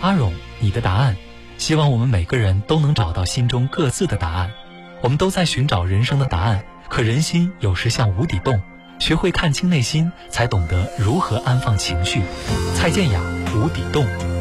阿勇，你的答案。希望我们每个人都能找到心中各自的答案。我们都在寻找人生的答案，可人心有时像无底洞，学会看清内心，才懂得如何安放情绪。蔡健雅，无底洞。